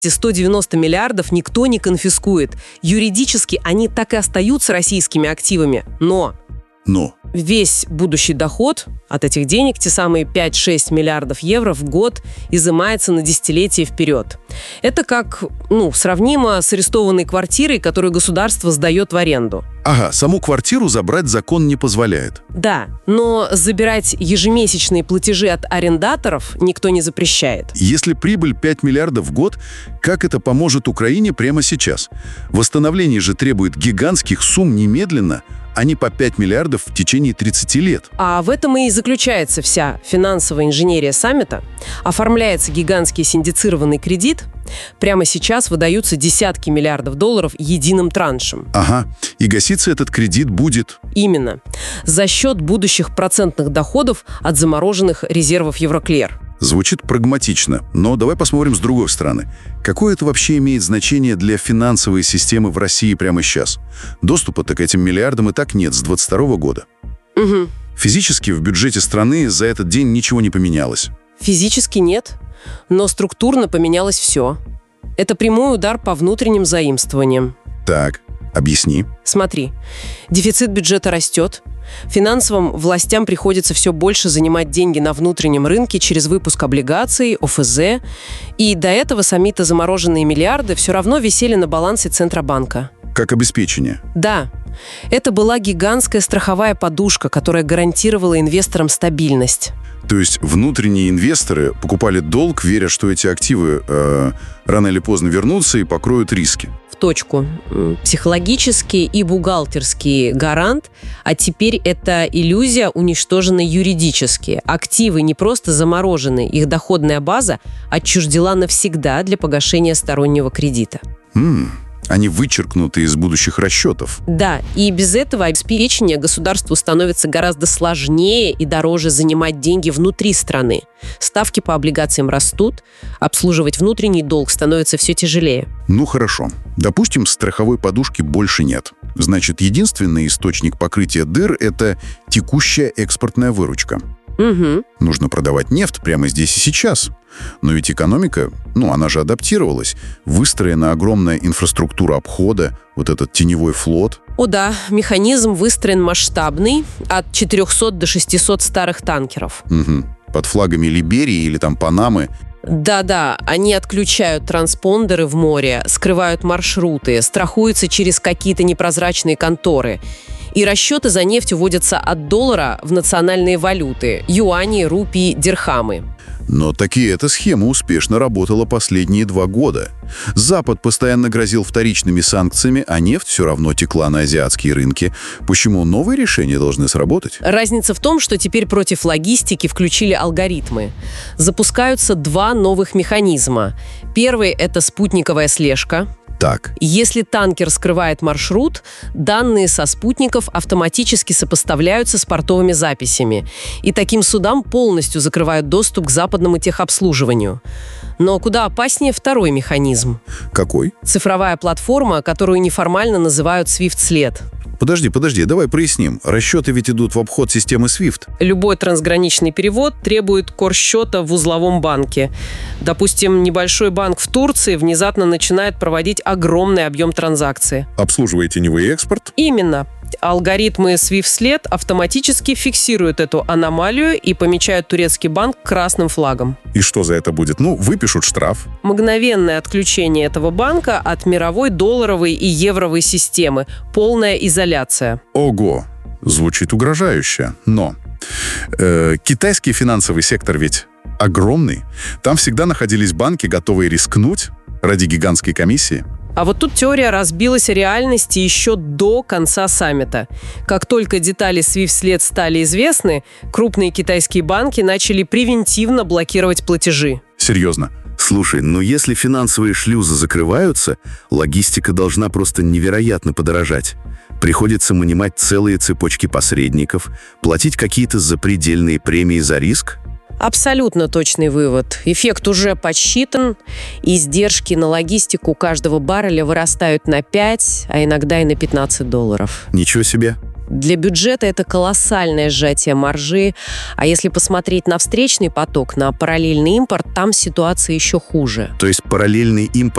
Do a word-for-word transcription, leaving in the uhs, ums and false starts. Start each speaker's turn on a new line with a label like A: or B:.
A: Эти сто девяносто миллиардов никто не конфискует. Юридически они так и остаются российскими активами. Но...
B: Но...
A: Весь будущий доход от этих денег, те самые пять-шесть миллиардов евро в год, изымается на десятилетие вперед. Это как, ну, сравнимо с арестованной квартирой, которую государство сдает в аренду.
B: Ага, саму квартиру забрать закон не позволяет.
A: Да, но забирать ежемесячные платежи от арендаторов никто не запрещает.
B: Если прибыль пять миллиардов в год, как это поможет Украине прямо сейчас? Восстановление же требует гигантских сумм немедленно, а не по пять миллиардов в течение тридцати лет.
A: А в этом и заключается вся финансовая инженерия саммита. Оформляется гигантский синдицированный кредит. Прямо сейчас выдаются десятки миллиардов долларов единым траншем.
B: Ага, и гаситься этот кредит будет...
A: Именно. За счет будущих процентных доходов от замороженных резервов Евроклир.
B: Звучит прагматично, но давай посмотрим с другой стороны. Какое это вообще имеет значение для финансовой системы в России прямо сейчас? Доступа-то к этим миллиардам и так нет с двадцать второго года.
A: Угу.
B: Физически в бюджете страны за этот день ничего не поменялось.
A: Физически нет, но структурно поменялось все. Это прямой удар по внутренним заимствованиям.
B: Так, объясни.
A: Смотри, дефицит бюджета растет. Финансовым властям приходится все больше занимать деньги на внутреннем рынке через выпуск облигаций, О Ф З. И до этого сами-то замороженные миллиарды все равно висели на балансе Центробанка.
B: Как обеспечение?
A: Да. Это была гигантская страховая подушка, которая гарантировала инвесторам стабильность.
B: То есть внутренние инвесторы покупали долг, веря, что эти активы э, рано или поздно вернутся и покроют риски.
A: В точку. Психологический и бухгалтерский гарант, а теперь эта иллюзия уничтожена юридически. Активы не просто заморожены, их доходная база отчуждена навсегда для погашения стороннего кредита.
B: М-м. Они вычеркнуты из будущих расчетов.
A: Да, и без этого обеспечения государству становится гораздо сложнее и дороже занимать деньги внутри страны. Ставки по облигациям растут, обслуживать внутренний долг становится все тяжелее.
B: Ну хорошо. Допустим, страховой подушки больше нет. Значит, единственный источник покрытия дыр – это текущая экспортная выручка.
A: Угу.
B: Нужно продавать нефть прямо здесь и сейчас. Но ведь экономика, ну, она же адаптировалась. Выстроена огромная инфраструктура обхода, вот этот теневой флот.
A: О да, механизм выстроен масштабный, от четырехсот до шестисот старых танкеров.
B: Угу. Под флагами Либерии или там Панамы.
A: Да-да, они отключают транспондеры в море, скрывают маршруты, страхуются через какие-то непрозрачные конторы. И расчеты за нефть уводятся от доллара в национальные валюты – юани, рупии, дирхамы.
B: Но таки эта схема успешно работала последние два года. Запад постоянно грозил вторичными санкциями, а нефть все равно текла на азиатские рынки. Почему новые решения должны сработать?
A: Разница в том, что теперь против логистики включили алгоритмы. Запускаются два новых механизма. Первый – это спутниковая слежка.
B: Так.
A: Если танкер скрывает маршрут, данные со спутников автоматически сопоставляются с портовыми записями. И таким судам полностью закрывают доступ к западному техобслуживанию. Но куда опаснее второй механизм.
B: Какой?
A: Цифровая платформа, которую неформально называют свифт-след.
B: Подожди, подожди, давай проясним. Расчеты ведь идут в обход системы свифт.
A: Любой трансграничный перевод требует корсчета в узловом банке. Допустим, небольшой банк в Турции внезапно начинает проводить огромный объем транзакций.
B: Обслуживая теневой экспорт?
A: Именно. Алгоритмы свифт-след автоматически фиксируют эту аномалию и помечают турецкий банк красным флагом.
B: И что за это будет? Ну, выпишут штраф.
A: Мгновенное отключение этого банка от мировой долларовой и евровой системы. Полная изоляция.
B: Ого! Звучит угрожающе. Но э, китайский финансовый сектор ведь огромный. Там всегда находились банки, готовые рискнуть ради гигантской комиссии.
A: А вот тут теория разбилась о реальности еще до конца саммита. Как только детали свифт-след стали известны, крупные китайские банки начали превентивно блокировать платежи.
B: Серьезно?
C: Слушай, ну если финансовые шлюзы закрываются, логистика должна просто невероятно подорожать. Приходится нанимать целые цепочки посредников, платить какие-то запредельные премии за риск.
A: Абсолютно точный вывод. Эффект уже подсчитан. Издержки на логистику каждого барреля вырастают на пять, а иногда и на пятнадцать долларов.
B: Ничего себе.
A: Для бюджета это колоссальное сжатие маржи. А если посмотреть на встречный поток, на параллельный импорт, там ситуация еще хуже.
C: То есть параллельный импорт